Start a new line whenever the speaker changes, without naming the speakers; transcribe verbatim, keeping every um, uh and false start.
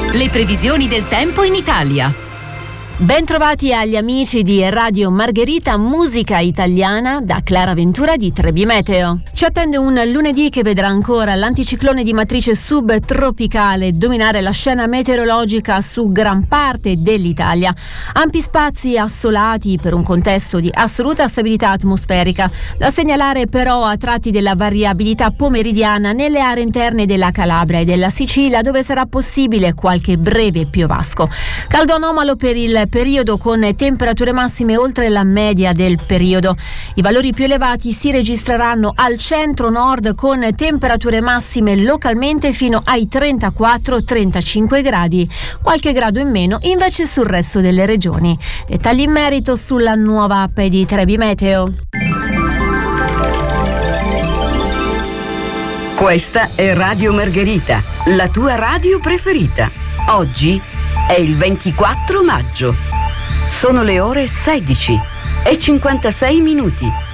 Le previsioni del tempo in Italia.
Bentrovati agli amici di Radio Margherita, musica italiana da Clara Ventura di Trebi Meteo. Ci attende un lunedì che vedrà ancora l'anticiclone di matrice subtropicale dominare la scena meteorologica su gran parte dell'Italia. Ampi spazi assolati per un contesto di assoluta stabilità atmosferica. Da segnalare però a tratti della variabilità pomeridiana nelle aree interne della Calabria e della Sicilia, dove sarà possibile qualche breve piovasco. Caldo anomalo per il periodo, con temperature massime oltre la media del periodo. I valori più elevati si registreranno al centro-nord, con temperature massime localmente fino ai trentaquattro trentacinque gradi, qualche grado in meno invece sul resto delle regioni. Dettagli in merito sulla nuova app di Trebi Meteo.
Questa è Radio Margherita, la tua radio preferita. Oggi è il ventiquattro maggio. Sono le ore sedici e cinquantasei minuti.